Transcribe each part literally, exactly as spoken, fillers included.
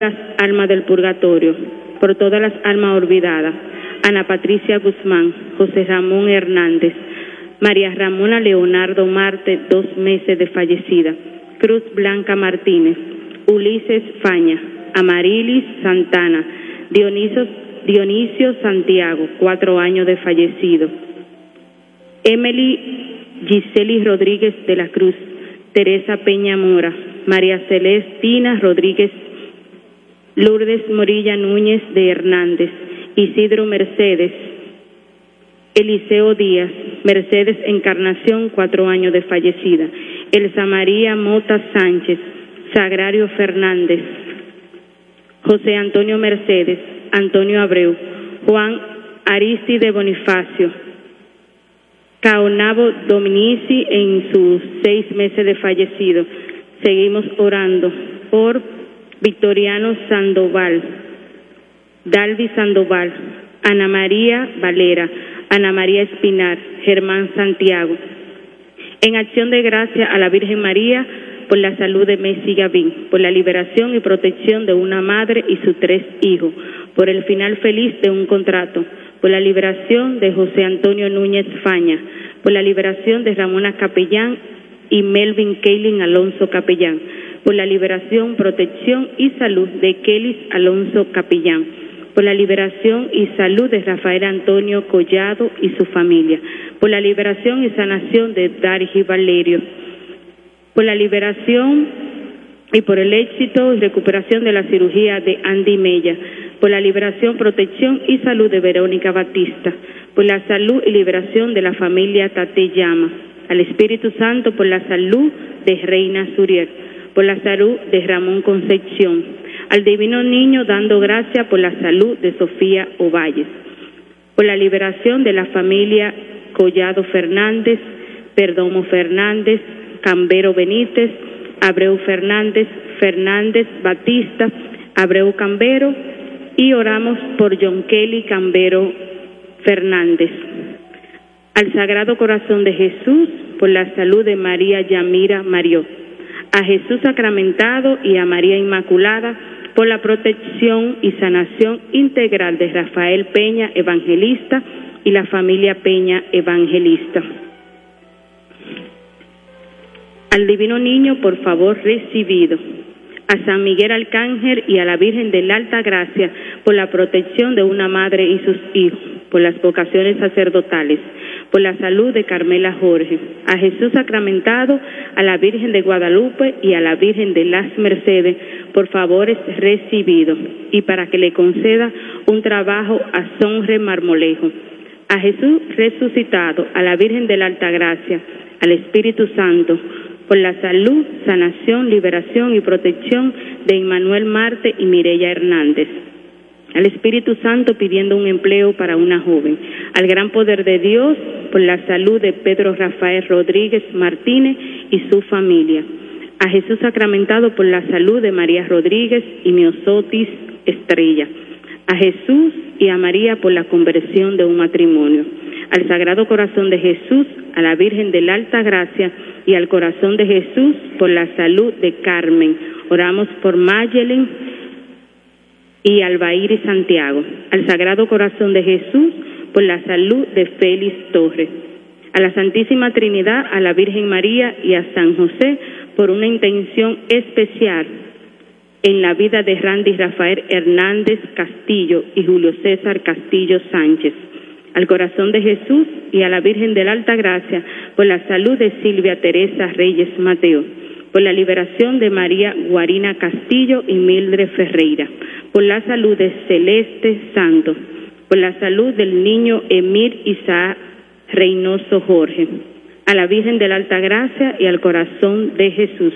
las almas del purgatorio, por todas las almas olvidadas, Ana Patricia Guzmán, José Ramón Hernández, María Ramona Leonardo Marte, dos meses de fallecida, Cruz Blanca Martínez, Ulises Faña, Amarilis Santana, Dionisio, Dionisio Santiago, cuatro años de fallecido, Emily Giseli Rodríguez de la Cruz, Teresa Peña Mora, María Celestina Rodríguez, Lourdes Morilla Núñez de Hernández, Isidro Mercedes, Eliseo Díaz, Mercedes Encarnación, cuatro años de fallecida, Elsa María Mota Sánchez, Sagrario Fernández, José Antonio Mercedes, Antonio Abreu, Juan Aristide Bonifacio, Caonabo Dominici en sus seis meses de fallecido. Seguimos orando por Victoriano Sandoval, Dalvi Sandoval, Ana María Valera, Ana María Espinar, Germán Santiago. En acción de gracia a la Virgen María por la salud de Messi Gavín, por la liberación y protección de una madre y sus tres hijos, por el final feliz de un contrato, por la liberación de José Antonio Núñez Faña, por la liberación de Ramona Capellán y Melvin Keilin Alonso Capellán, por la liberación, protección y salud de Kelis Alonso Capellán, por la liberación y salud de Rafael Antonio Collado y su familia, por la liberación y sanación de Dargi Valerio, por la liberación y por el éxito y recuperación de la cirugía de Andy Mella, por la liberación, protección y salud de Verónica Batista, por la salud y liberación de la familia Tate Llama, al Espíritu Santo por la salud de Reina Surier, por la salud de Ramón Concepción, al Divino Niño dando gracias por la salud de Sofía Ovalles, por la liberación de la familia Collado Fernández, Perdomo Fernández, Cambero Benítez, Abreu Fernández, Fernández Batista, Abreu Cambero, y oramos por John Kelly Cambero Fernández. Al Sagrado Corazón de Jesús, por la salud de María Yamira Marió, a Jesús Sacramentado y a María Inmaculada, por la protección y sanación integral de Rafael Peña Evangelista y la familia Peña Evangelista. Al Divino Niño, por favor, recibido. A San Miguel Arcángel y a la Virgen de la Alta Gracia, por la protección de una madre y sus hijos, por las vocaciones sacerdotales, por la salud de Carmela Jorge, a Jesús Sacramentado, a la Virgen de Guadalupe y a la Virgen de las Mercedes, por favores recibidos, y para que le conceda un trabajo a Sonre Marmolejo, a Jesús resucitado, a la Virgen de la Alta Gracia, al Espíritu Santo, por la salud, sanación, liberación y protección de Emmanuel Marte y Mireya Hernández, al Espíritu Santo pidiendo un empleo para una joven, al gran poder de Dios por la salud de Pedro Rafael Rodríguez Martínez y su familia, a Jesús Sacramentado por la salud de María Rodríguez y Miosotis Estrella, a Jesús y a María por la conversión de un matrimonio, al Sagrado Corazón de Jesús, a la Virgen de la Alta Gracia y al Corazón de Jesús por la salud de Carmen. Oramos por Mayelen y Albair y Santiago, al Sagrado Corazón de Jesús por la salud de Félix Torres, a la Santísima Trinidad, a la Virgen María y a San José por una intención especial en la vida de Randy Rafael Hernández Castillo y Julio César Castillo Sánchez, al Corazón de Jesús y a la Virgen de la Alta Gracia por la salud de Silvia Teresa Reyes Mateo, por la liberación de María Guarina Castillo y Mildred Ferreira, por la salud de Celeste Santos, por la salud del niño Emir Isaac Reynoso Jorge, a la Virgen de la Alta Gracia y al Corazón de Jesús.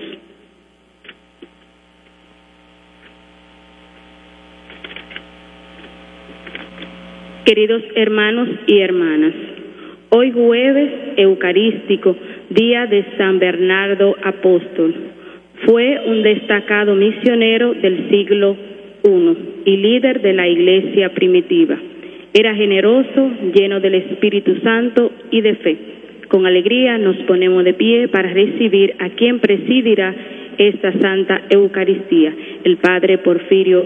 Queridos hermanos y hermanas, hoy jueves eucarístico, día de San Bernardo Apóstol, fue un destacado misionero del siglo primero y líder de la iglesia primitiva. Era generoso, lleno del Espíritu Santo y de fe. Con alegría nos ponemos de pie para recibir a quien presidirá esta Santa Eucaristía, el Padre Porfirio